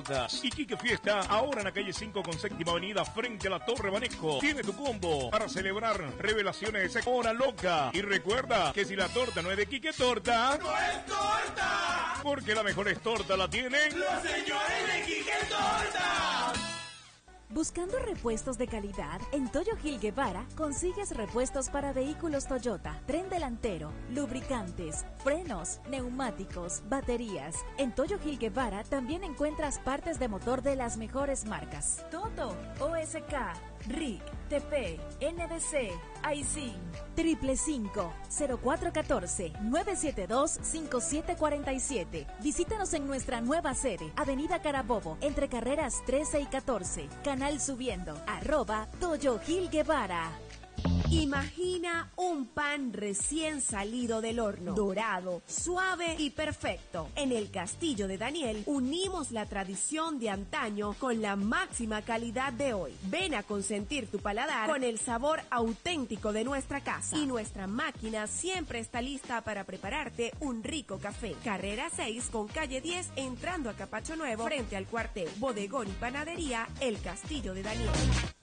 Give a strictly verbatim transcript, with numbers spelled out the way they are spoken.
Iquique Fiesta, ahora en la calle cinco con séptima avenida frente a la Torre Banesco. Tiene tu combo para celebrar revelaciones Hora Loca. Y recuerda que si la torta no es de Quique Torta, ¡no es torta! Porque la mejor torta la tienen los señores de Quique Torta. Buscando repuestos de calidad, en Toyo Gil Guevara consigues repuestos para vehículos Toyota, tren delantero, lubricantes, frenos, neumáticos, baterías. En Toyo Gil Guevara también encuentras partes de motor de las mejores marcas: Toto, O S K, R I C, T P, N D C, Aisin. Triple cinco, cero cuatro catorce, nueve siete dos, cinco siete cuatro siete. Visítanos en nuestra nueva sede, Avenida Carabobo, entre carreras trece y catorce. Canal subiendo, arroba Toyo Gil Guevara. Imagina un pan recién salido del horno, dorado, suave y perfecto. En el Castillo de Daniel unimos la tradición de antaño con la máxima calidad de hoy. Ven a consentir tu paladar con el sabor auténtico de nuestra casa. Y nuestra máquina siempre está lista para prepararte un rico café. Carrera seis con calle diez entrando a Capacho Nuevo frente al cuartel. Bodegón y panadería El Castillo de Daniel.